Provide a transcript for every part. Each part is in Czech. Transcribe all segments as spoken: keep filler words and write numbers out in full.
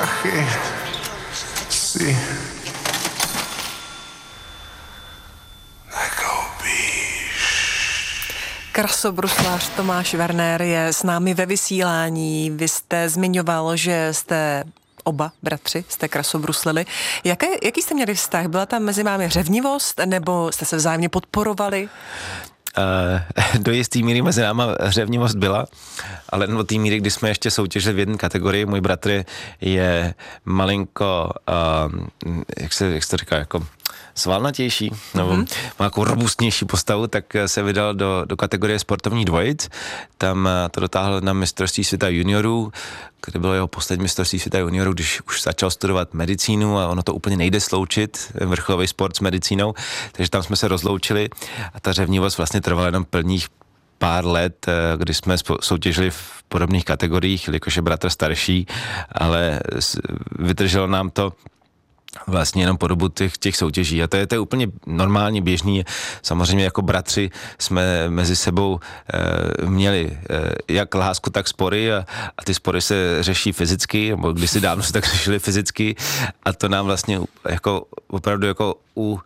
prachy si Krasobruslář Tomáš Werner je s námi ve vysílání. Vy jste zmiňoval, že jste oba bratři, jste krasobruslili. Jaké, jaký jste měli vztah? Byla tam mezi vámi řevnivost, nebo jste se vzájemně podporovali? Uh, do jistý míry mezi náma řevnivost byla, ale do té míry, kdy jsme ještě soutěžili v jedné kategorii. Můj bratr je malinko, uh, jak se, jak se to říká, jako svalnatější, nebo mm-hmm. má jako robustnější postavu, tak se vydal do, do kategorie sportovních dvojic. Tam to dotáhl na mistrovství světa juniorů, kde bylo jeho poslední mistrovství světa juniorů, když už začal studovat medicínu a ono to úplně nejde sloučit, vrcholový sport s medicínou, takže tam jsme se rozloučili a ta řevnivost vlastně trvala jenom plných pár let, kdy jsme soutěžili v podobných kategoriích, jelikož je bratr starší, ale vydrželo nám to vlastně jenom po dobu těch, těch soutěží. A to je, to je úplně normálně běžný. Samozřejmě jako bratři jsme mezi sebou e, měli e, jak lásku, tak spory a, a ty spory se řeší fyzicky, nebo kdysi dávno se tak řešili fyzicky a to nám vlastně jako opravdu jako u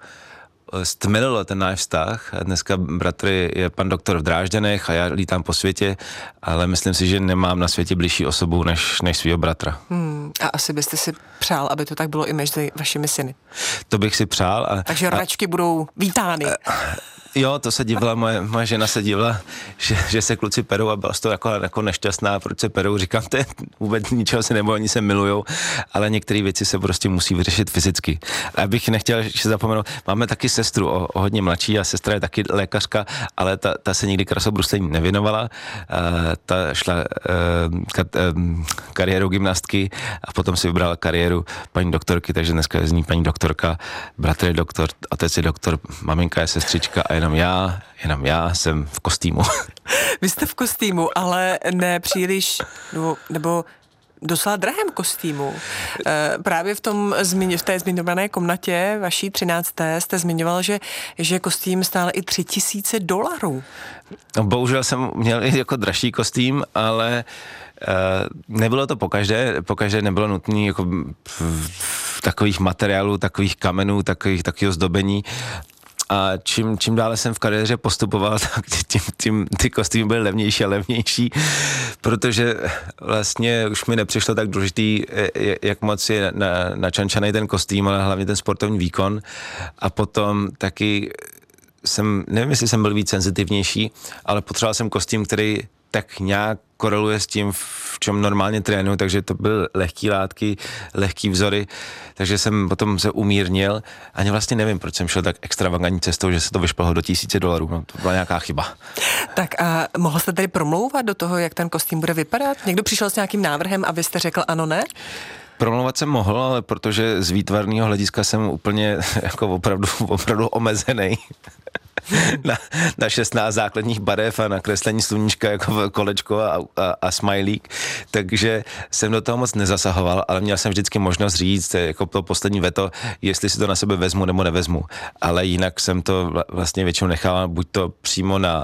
stmelilo ten náš vztah. A dneska bratr je pan doktor v Drážďanech a já lítám po světě, ale myslím si, že nemám na světě blížší osobu než, než svýho bratra. Hmm, a asi byste si přál, aby to tak bylo i mezi vašimi syny. To bych si přál. A, Takže rodačky a, budou vítány. A, Jo, to se divila, moje, moje žena se divila, že, že se kluci perou a byla z toho jako, jako nešťastná, proč se perou. Říkám, to je vůbec ničeho se nebo oni se milujou, ale některé věci se prostě musí vyřešit fyzicky. A abych nechtěl ještě zapomenout, máme taky sestru, o, o hodně mladší a sestra je taky lékařka, ale ta, ta se nikdy krasobruslení nevěnovala. A ta šla uh, ka, uh, kariéru gymnastky a potom si vybrala kariéru paní doktorky, takže dneska je z ní paní doktorka, bratr je doktor, otec je doktor, maminka je sestřička a jenom já, jenom já jsem v kostýmu. Vy jste v kostýmu, ale ne příliš, nebo, nebo docela drahém kostýmu. E, právě v, tom, v té zmiňované komnatě vaší třinácté jste zmiňoval, že, že kostým stál i tři tisíce dolarů. No, bohužel jsem měl i jako dražší kostým, ale Uh, nebylo to pokaždé, pokaždé nebylo nutné jako takových materiálů, takových kamenů, takových, takového zdobení. A čím, čím dále jsem v kariéře postupoval, tak tím, tím ty kostýmy byly levnější a levnější, protože vlastně už mi nepřišlo tak důležitý, jak moc je na, načančaný ten kostým, ale hlavně ten sportovní výkon. A potom taky jsem, nevím, jestli jsem byl víc senzitivnější, ale potřeboval jsem kostým, který tak nějak koreluje s tím, v čem normálně trénuju, takže to byly lehký látky, lehký vzory, takže jsem potom se umírnil. Ani vlastně nevím, proč jsem šel tak extravagantní cestou, že se to vyšplhlo do tisíce dolarů. No, to byla nějaká chyba. Tak a mohl jste tedy promlouvat do toho, jak ten kostým bude vypadat? Někdo přišel s nějakým návrhem a vy jste řekl ano, ne? Promlouvat jsem mohl, ale protože z výtvarného hlediska jsem úplně jako opravdu, opravdu omezený. na, na šestnáct základních barev a na kreslení sluníčka jako kolečko a, a, a smajlík, takže jsem do toho moc nezasahoval, ale měl jsem vždycky možnost říct, jako to poslední veto, jestli si to na sebe vezmu nebo nevezmu, ale jinak jsem to vlastně většinou nechal buď to přímo na,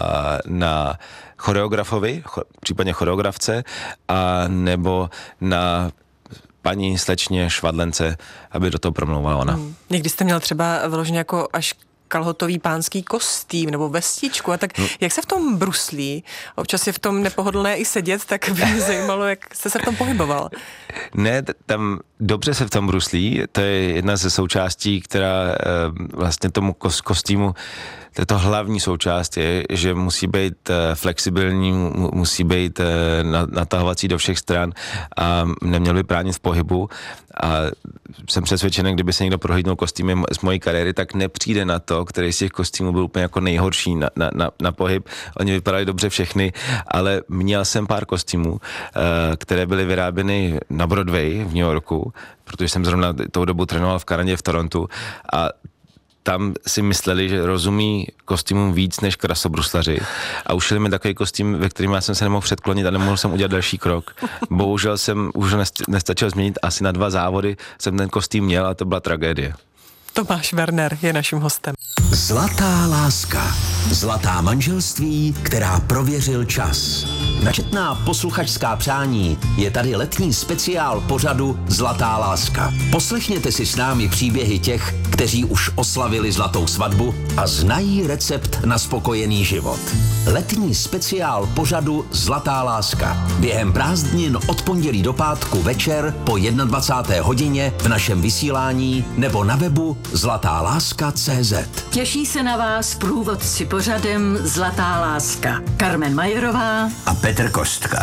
na choreografovi, případně choreografce, a nebo na paní slečně Švadlence, aby do toho promlouvala ona. Hmm. Někdy jste měl třeba vyloženě jako až kalhotový pánský kostým nebo vestičku a tak. Hmm. Jak se v tom bruslí? Občas je v tom nepohodlné i sedět, tak by mě zajímalo, jak jste se v tom pohyboval. Ne, tam dobře se v tom bruslí, to je jedna ze součástí, která vlastně tomu kostýmu, to je to hlavní součást, je, že musí být flexibilní, musí být natahovací do všech stran a neměl by bránit v pohybu. A jsem přesvědčený, kdyby se někdo prohlídnul kostýmy z mojí kariéry, tak nepřijde na to, který z těch kostýmů byl úplně jako nejhorší na, na, na, na pohyb. Oni vypadali dobře všechny, ale měl jsem pár kostýmů, které byly vyráběny na Broadway v New Yorku, protože jsem zrovna tou dobu trénoval v Kanadě v Torontu a tam si mysleli, že rozumí kostýmům víc než krasobruslaři a ušili mi takový kostým, ve kterým já jsem se nemohl předklonit a nemohl jsem udělat další krok. Bohužel jsem už nestačil změnit, asi na dva závody jsem ten kostým měl a to byla tragédie. Tomáš Werner je naším hostem. Zlatá láska. Zlatá manželství, která prověřil čas. Na četná posluchačská přání je tady letní speciál pořadu Zlatá láska. Poslechněte si s námi příběhy těch, kteří už oslavili zlatou svatbu a znají recept na spokojený život. Letní speciál pořadu Zlatá láska. Během prázdnin od pondělí do pátku večer po dvacáté jedné hodině v našem vysílání nebo na webu zlatá láska tečka cé zet. Těší se na vás průvodci pořadem Zlatá láska. Carmen Majerová A Petr Kostka.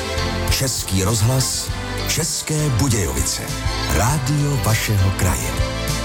Český rozhlas, České Budějovice. Rádio vašeho kraje.